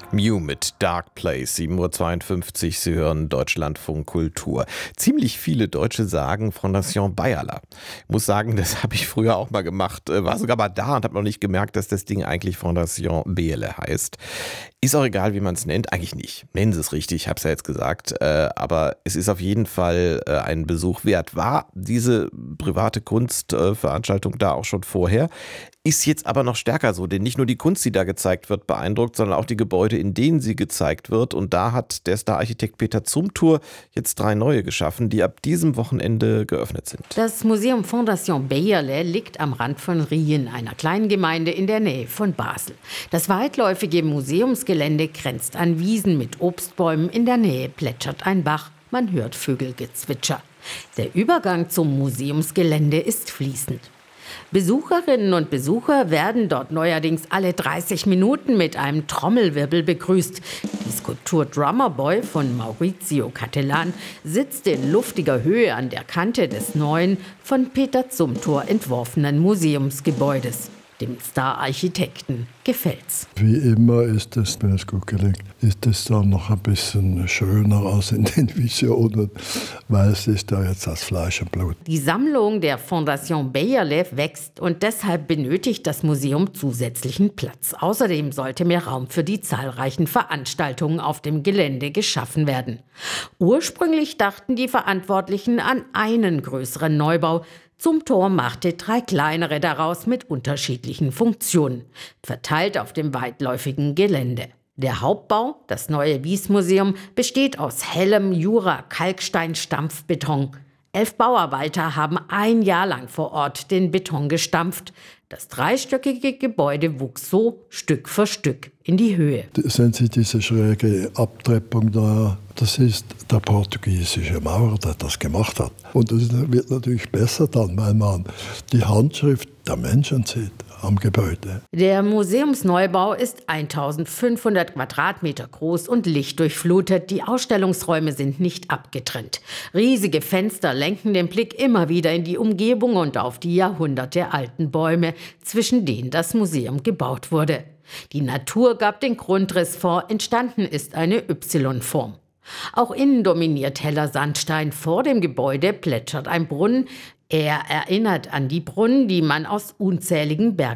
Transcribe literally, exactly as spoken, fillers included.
Mew mit Dark Place, sieben Uhr zweiundfünfzig, Sie hören Deutschlandfunk Kultur. Ziemlich viele Deutsche sagen Fondation Bayerler. Ich muss sagen, das habe ich früher auch mal gemacht, war sogar mal da und habe noch nicht gemerkt, dass das Ding eigentlich Fondation Behle heißt. Ist auch egal, wie man es nennt, eigentlich nicht. Nennen Sie es richtig, ich habe es ja jetzt gesagt, äh, aber es ist auf jeden Fall äh, einen Besuch wert. War diese private Kunstveranstaltung äh, da auch schon vorher? Ist jetzt aber noch stärker so, denn nicht nur die Kunst, die da gezeigt wird, beeindruckt, sondern auch die Gebäude, in denen sie gezeigt wird. Und da hat der Star-Architekt Peter Zumthor jetzt drei neue geschaffen, die ab diesem Wochenende geöffnet sind. Das Museum Fondation Bayerle liegt am Rand von Rien, einer kleinen Gemeinde in der Nähe von Basel. Das weitläufige Museumsgelände grenzt an Wiesen mit Obstbäumen. In der Nähe plätschert ein Bach, man hört Vögelgezwitscher. Der Übergang zum Museumsgelände ist fließend. Besucherinnen und Besucher werden dort neuerdings alle dreißig Minuten mit einem Trommelwirbel begrüßt. Die Skulptur Drummer Boy von Maurizio Cattelan sitzt in luftiger Höhe an der Kante des neuen, von Peter Zumthor entworfenen Museumsgebäudes. Dem Star-Architekten gefällt's. Wie immer ist es, wenn es gut gelingt, ist es dann noch ein bisschen schöner als in den Visionen, weil es ist ja jetzt das Fleisch und Blut. Die Sammlung der Fondation Bayerle wächst und deshalb benötigt das Museum zusätzlichen Platz. Außerdem sollte mehr Raum für die zahlreichen Veranstaltungen auf dem Gelände geschaffen werden. Ursprünglich dachten die Verantwortlichen an einen größeren Neubau. Zumthor machte drei kleinere daraus mit unterschiedlichen Funktionen, verteilt auf dem weitläufigen Gelände. Der Hauptbau, das neue Wiesmuseum, besteht aus hellem Jura-Kalkstein-Stampfbeton. Elf Bauarbeiter haben ein Jahr lang vor Ort den Beton gestampft. Das dreistöckige Gebäude wuchs so Stück für Stück in die Höhe. Sehen Sie diese schräge Abtreppung da? Das ist der portugiesische Maurer, der das gemacht hat. Und das wird natürlich besser dann, weil man die Handschrift der Menschen sieht am Gebäude. Der Museumsneubau ist eintausendfünfhundert Quadratmeter groß und lichtdurchflutet. Die Ausstellungsräume sind nicht abgetrennt. Riesige Fenster lenken den Blick immer wieder in die Umgebung und auf die jahrhundertealten Bäume, zwischen denen das Museum gebaut wurde. Die Natur gab den Grundriss vor, entstanden ist eine Y-Form. Auch innen dominiert heller Sandstein. Vor dem Gebäude plätschert ein Brunnen. Er erinnert an die Brunnen, die man aus unzähligen Bergwerken